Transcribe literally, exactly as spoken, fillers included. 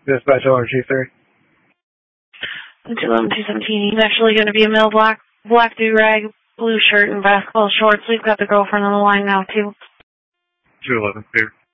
Dispatch L R G three. two eleven two seventeen. He's actually going to be a male, black, black do-rag, blue shirt, and basketball shorts. We've got the girlfriend on the line now, too. two eleven, clear.